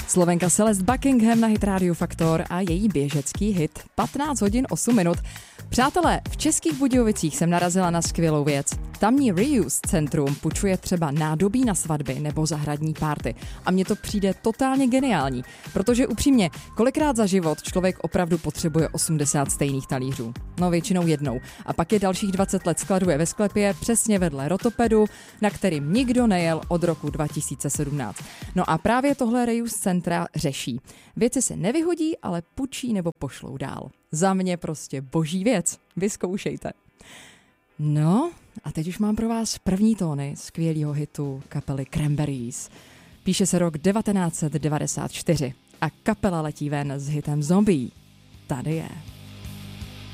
Slovenka Celeste Buckingham na Hit Radio Faktor a její běžecký hit 15 hodin 8 minut. Přátelé, v Českých Budějovicích jsem narazila na skvělou věc. Tamní Reuse centrum půjčuje třeba nádobí na svatby nebo zahradní párty. A mně to přijde totálně geniální, protože upřímně, kolikrát za život člověk opravdu potřebuje 80 stejných talířů. No většinou jednou. A pak je dalších 20 let skladuje ve sklepě přesně vedle rotopedu, na kterým nikdo nejel od roku 2017. No a právě tohle Reuse centra řeší. Věci se nevyhodí, ale půjčí nebo pošlou dál. Za mě prostě boží věc. Vyzkoušejte. No, a teď už mám pro vás první tóny skvělého hitu kapely Cranberries. Píše se rok 1994 a kapela letí ven s hitem Zombie. Tady je.